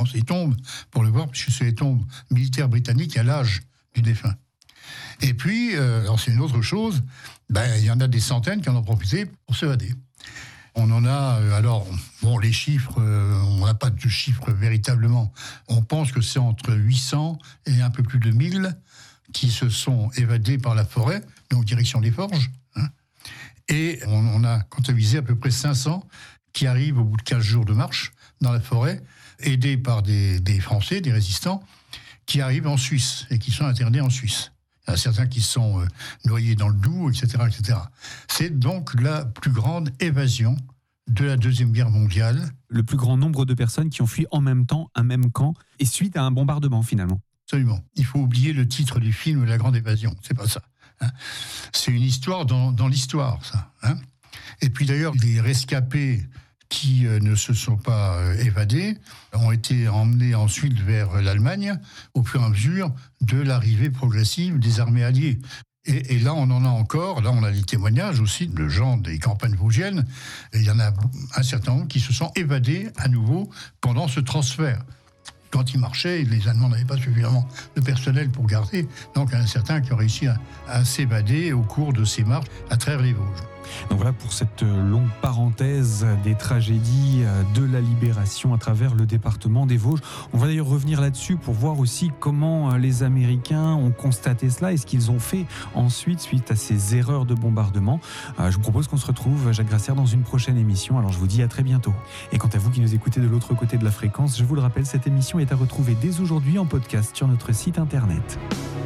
dans ces tombes pour le voir, puisque c'est les tombes militaires britanniques à l'âge du défunt. Et puis, alors c'est une autre chose, il y en a des centaines qui en ont profité pour s'évader. On en a, les chiffres, on n'a pas de chiffres véritablement. On pense que c'est entre 800 et un peu plus de 1000 qui se sont évadés par la forêt, donc direction des forges. Et on a comptabilisé à peu près 500 qui arrivent au bout de 15 jours de marche dans la forêt, aidés par des Français, des résistants, qui arrivent en Suisse et qui sont internés en Suisse. Il y en a certains qui sont noyés dans le Doubs, etc., etc. C'est donc la plus grande évasion de la Deuxième Guerre mondiale. Le plus grand nombre de personnes qui ont fui en même temps un même camp et suite à un bombardement, finalement. Absolument. Il faut oublier le titre du film « La Grande Évasion ». C'est pas ça. C'est une histoire dans l'histoire, ça. Et puis d'ailleurs, les rescapés qui ne se sont pas évadés ont été emmenés ensuite vers l'Allemagne au fur et à mesure de l'arrivée progressive des armées alliées. Et là, on en a encore, là on a des témoignages aussi de gens des campagnes vosgiennes, et il y en a un certain nombre qui se sont évadés à nouveau pendant ce transfert. Quand ils marchaient, les Allemands n'avaient pas suffisamment de personnel pour garder, donc il y en a certains qui ont réussi à s'évader au cours de ces marches à travers les Vosges. Donc voilà pour cette longue parenthèse des tragédies de la libération à travers le département des Vosges. On va d'ailleurs revenir là-dessus pour voir aussi comment les Américains ont constaté cela et ce qu'ils ont fait ensuite suite à ces erreurs de bombardement. Je vous propose qu'on se retrouve, Jacques Grassière, dans une prochaine émission. Alors je vous dis à très bientôt. Et quant à vous qui nous écoutez de l'autre côté de la fréquence, je vous le rappelle, cette émission est à retrouver dès aujourd'hui en podcast sur notre site internet.